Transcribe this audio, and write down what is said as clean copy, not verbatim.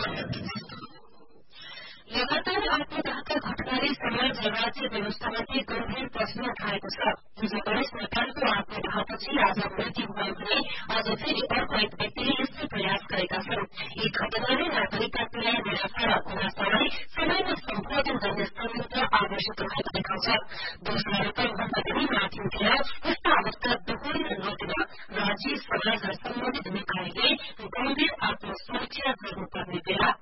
लगातार आत्मघातक घटनाले समाज र राज्य व्यवस्थामाथि गम्भीर प्रश्न उठाएको छ। हिजो गणेश नेपालको आत्मघातपछि आज मृत्यु भयो भने आज फेरि अर्को एक व्यक्तिले यस्तै प्रयास गरेका छन्। यी घटनाले नागरिकता पीड़ा निराकरण गुनासालाई समयमा सम्बोधन गर्ने संयन्त्र आवश्यक रहेको देखाउँछ। दोषी आरोपहरूभन्दा पनि माथि उठेर यस्ता अवस्था दोहोरिन नदिन राज्य समाज र सम्बन्धित निकायले गम्भीर आत्मसमीक्षा गर्नुपर्ने बेला